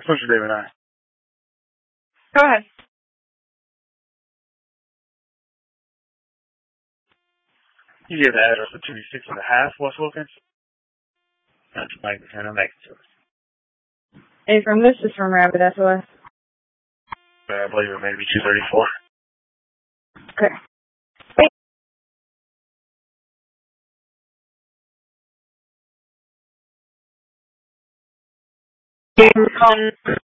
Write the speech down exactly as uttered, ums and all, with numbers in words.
What's your David I? Go ahead. You gave the address of two six and a half West Wilkins? That's Mike and I'm making sure. Hey, from this is from Rapid S O S. I believe it may be two thirty-four. Okay. Hey.